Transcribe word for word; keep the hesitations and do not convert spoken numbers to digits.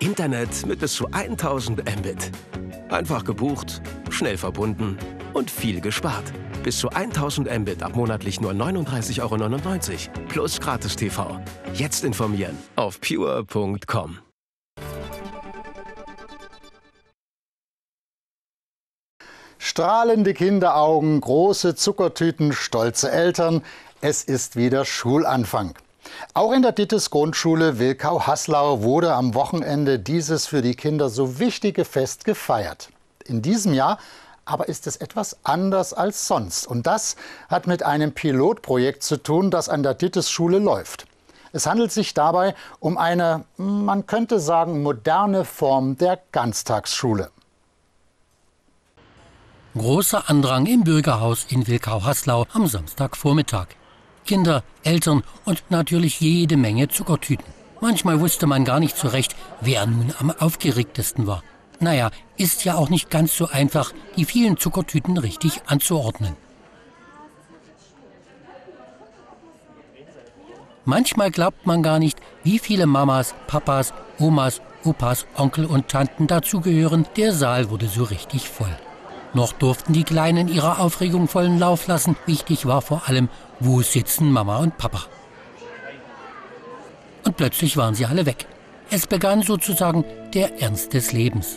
Internet mit bis zu tausend Mbit. Einfach gebucht, schnell verbunden und viel gespart. Bis zu tausend Mbit ab monatlich nur neununddreißig Euro neunundneunzig plus gratis T V. Jetzt informieren auf pure punkt com. Strahlende Kinderaugen, große Zuckertüten, stolze Eltern. Es ist wieder Schulanfang. Auch in der Dittes Grundschule Wilkau-Haslau wurde am Wochenende dieses für die Kinder so wichtige Fest gefeiert. In diesem Jahr aber ist es etwas anders als sonst. Und das hat mit einem Pilotprojekt zu tun, das an der Dittes-Schule läuft. Es handelt sich dabei um eine, man könnte sagen, moderne Form der Ganztagsschule. Großer Andrang im Bürgerhaus in Wilkau-Haslau am Samstagvormittag. Kinder, Eltern und natürlich jede Menge Zuckertüten. Manchmal wusste man gar nicht so recht, wer nun am aufgeregtesten war. Naja, ist ja auch nicht ganz so einfach, die vielen Zuckertüten richtig anzuordnen. Manchmal glaubt man gar nicht, wie viele Mamas, Papas, Omas, Opas, Onkel und Tanten dazugehören. Der Saal wurde so richtig voll. Noch durften die Kleinen ihrer Aufregung vollen Lauf lassen. Wichtig war vor allem, wo sitzen Mama und Papa. Und plötzlich waren sie alle weg. Es begann sozusagen der Ernst des Lebens.